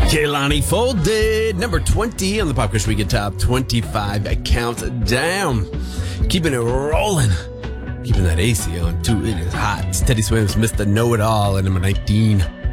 Kehlani Folded, number 20 on the Pop Culture Weekend Top 25 countdown. Keeping it rolling. Keeping that AC on, too. It is hot. It's Teddy Swims, Mr. Know-It-All, at number 19.